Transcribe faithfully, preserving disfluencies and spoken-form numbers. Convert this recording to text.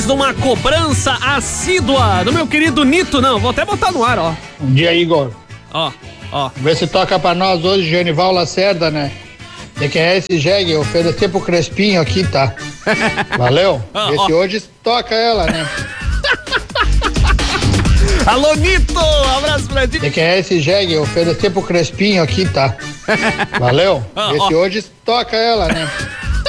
Uma cobrança assídua do meu querido Nito, não, vou até botar no ar, ó. Bom dia, Igor. Ó, ó. Vê se toca pra nós hoje, Genival Lacerda, né? De quem é esse jegue? Oferecer pro Crespinho aqui, tá? Valeu? Vê se hoje toca ela, né? Alô, Nito, abraço pra ti. De quem é esse jegue? Oferecer pro Crespinho aqui, tá? Valeu? Vê se hoje toca ela, né?